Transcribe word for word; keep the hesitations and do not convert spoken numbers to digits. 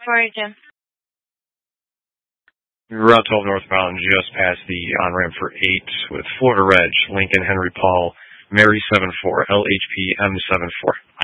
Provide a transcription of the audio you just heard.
Morning, Jim. Route twelve northbound, just past the on-ramp for eight with Florida Reg, Lincoln Henry Paul, Mary seven four, L H P M seven four.